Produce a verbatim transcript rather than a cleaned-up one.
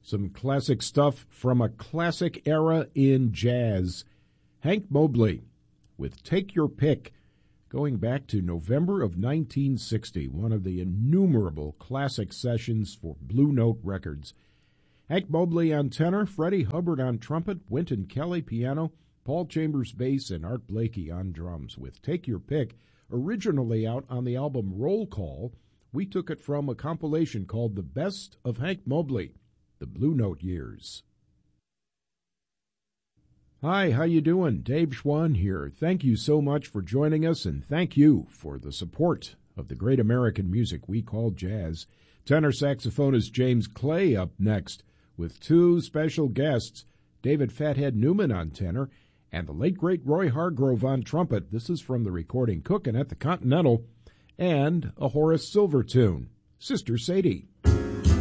Some classic stuff from a classic era in jazz. Hank Mobley with Take Your Pick, going back to November of nineteen sixty, one of the innumerable classic sessions for Blue Note Records. Hank Mobley on tenor, Freddie Hubbard on trumpet, Wynton Kelly piano, Paul Chambers bass, and Art Blakey on drums with Take Your Pick, originally out on the album Roll Call. We took it from a compilation called The Best of Hank Mobley, The Blue Note Years. Hi, how you doing? Dave Schwann here. Thank you so much for joining us, and thank you for the support of the great American music we call jazz. Tenor saxophonist James Clay up next with two special guests, David Fathead Newman on tenor and the late great Roy Hargrove on trumpet. This is from the recording Cookin' at the Continental, and a Horace Silver tune, Sister Sadie.